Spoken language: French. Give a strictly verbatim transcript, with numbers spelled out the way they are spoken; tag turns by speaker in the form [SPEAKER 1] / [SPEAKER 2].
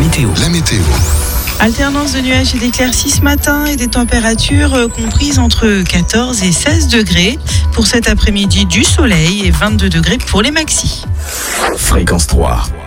[SPEAKER 1] météo.
[SPEAKER 2] La météo.
[SPEAKER 3] Alternance de nuages et d'éclaircies ce matin et des températures euh, comprises entre quatorze et seize degrés. Pour cet après-midi, du soleil et vingt-deux degrés pour les maxis.
[SPEAKER 1] Fréquence trois.